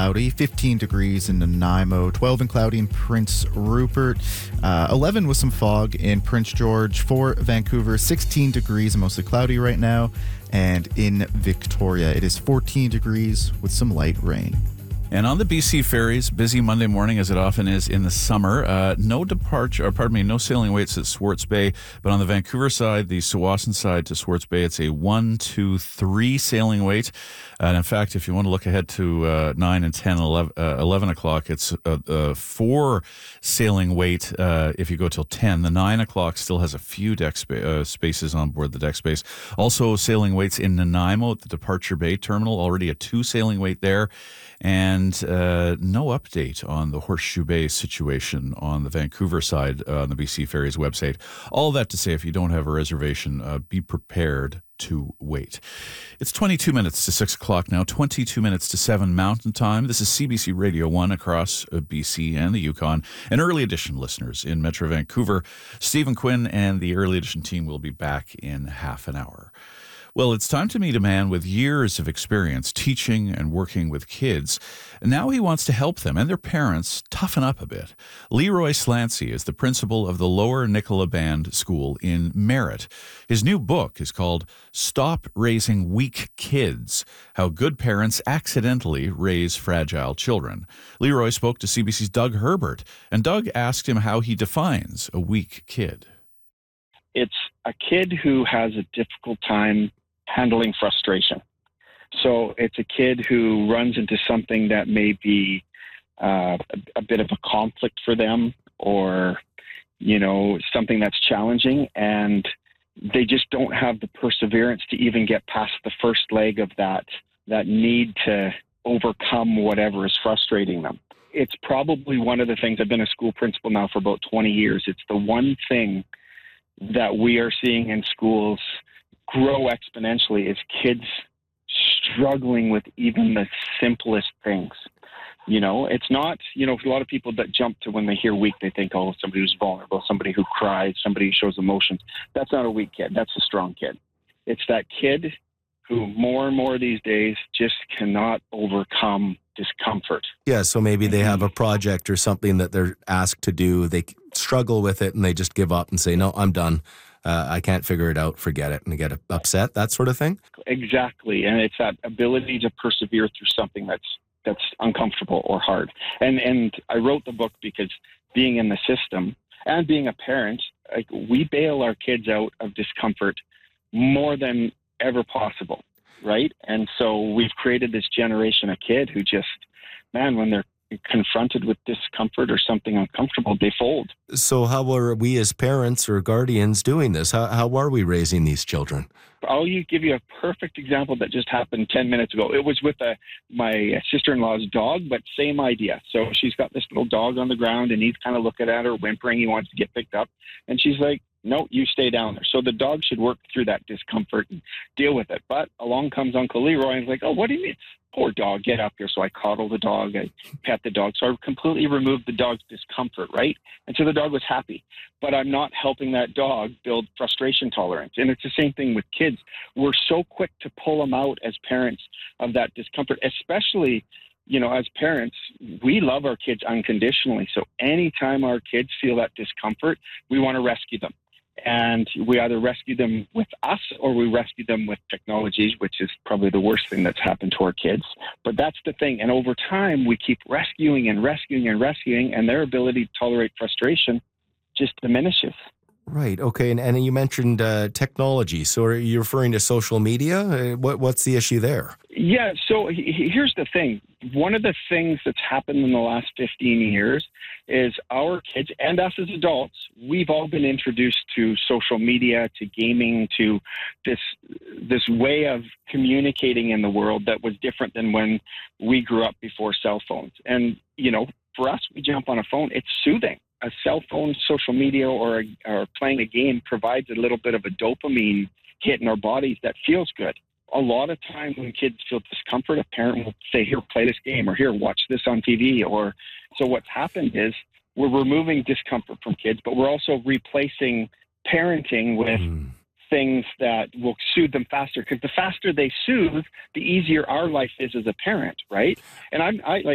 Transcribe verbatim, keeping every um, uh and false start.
cloudy. fifteen degrees in Nanaimo. twelve and cloudy in Prince Rupert. Uh, eleven with some fog in Prince George. For Vancouver, sixteen degrees and mostly cloudy right now. And in Victoria, it is fourteen degrees with some light rain. And on the B C ferries, busy Monday morning as it often is in the summer. Uh, no departure, or pardon me, no sailing waits at Swartz Bay. But on the Vancouver side, the Tsawwassen side to Swartz Bay, it's a one, two, three sailing wait. And in fact, if you want to look ahead to uh, nine and ten, eleven, uh, eleven o'clock, it's a, a four sailing wait uh, if you go till ten. The nine o'clock still has a few deck spa- uh, spaces on board the deck space. Also sailing waits in Nanaimo at the Departure Bay terminal, already a two sailing wait there. And uh, no update on the Horseshoe Bay situation on the Vancouver side uh, on the B C Ferries website. All that to say, if you don't have a reservation, uh, be prepared to wait. It's twenty-two minutes to six o'clock now, twenty-two minutes to seven Mountain Time. This is C B C Radio one across uh, B C and the Yukon. And Early Edition listeners in Metro Vancouver, Stephen Quinn and the Early Edition team will be back in half an hour. Well, it's time to meet a man with years of experience teaching and working with kids. And now he wants to help them and their parents toughen up a bit. Leroy Slancy is the principal of the Lower Nicola Band School in Merritt. His new book is called Stop Raising Weak Kids: How Good Parents Accidentally Raise Fragile Children. Leroy spoke to C B C's Doug Herbert, and Doug asked him how he defines a weak kid. It's a kid who has a difficult time handling frustration. So it's a kid who runs into something that may be uh, a, a bit of a conflict for them, or, you know, something that's challenging, and they just don't have the perseverance to even get past the first leg of that, that need to overcome whatever is frustrating them. It's probably one of the things, I've been a school principal now for about twenty years. It's the one thing that we are seeing in schools grow exponentially is kids struggling with even the simplest things. You know, it's not, you know, a lot of people that jump to when they hear weak, they think, oh, somebody who's vulnerable, somebody who cries, somebody who shows emotions. That's not a weak kid. That's a strong kid. It's that kid who more and more these days just cannot overcome discomfort. Yeah, so maybe they have a project or something that they're asked to do. They struggle with it and they just give up and say, no, I'm done. Uh, I can't figure it out. Forget it. And they get upset, that sort of thing. Exactly. And it's that ability to persevere through something that's that's uncomfortable or hard. And and I wrote the book because being in the system and being a parent, like, we bail our kids out of discomfort more than ever possible, right? And so we've created this generation of kid who just, man, when they're confronted with discomfort or something uncomfortable, they fold. So how are we as parents or guardians doing this? How, how are we raising these children? I'll give you a perfect example that just happened ten minutes ago. It was with a, my sister-in-law's dog, but same idea. So she's got this little dog on the ground, and he's kind of looking at her, whimpering. He wants to get picked up. And she's like, no, you stay down there. So the dog should work through that discomfort and deal with it. But along comes Uncle Leroy, and he's like, oh, what do you mean? Poor dog, get up here. So I coddle the dog, I pet the dog. So I completely removed the dog's discomfort, right? And so the dog was happy. But I'm not helping that dog build frustration tolerance. And it's the same thing with kids. We're so quick to pull them out as parents of that discomfort, especially, you know, as parents, we love our kids unconditionally. So anytime our kids feel that discomfort, we want to rescue them. And we either rescue them with us or we rescue them with technologies, which is probably the worst thing that's happened to our kids. But that's the thing. And over time, we keep rescuing and rescuing and rescuing, and their ability to tolerate frustration just diminishes. Right. Okay. And, and you mentioned uh, technology. So are you referring to social media? Uh, what, what's the issue there? Yeah. So he, here's the thing. One of the things that's happened in the last fifteen years is our kids and us as adults, we've all been introduced to social media, to gaming, to this this way of communicating in the world that was different than when we grew up before cell phones. And, you know, for us, we jump on a phone. It's soothing. A cell phone, social media, or, a, or playing a game provides a little bit of a dopamine hit in our bodies that feels good. A lot of time when kids feel discomfort, a parent will say, here, play this game, or here, watch this on T V. Or so what's happened is we're removing discomfort from kids, but we're also replacing parenting with mm. things that will soothe them faster. Because the faster they soothe, the easier our life is as a parent, right? And I'm I like.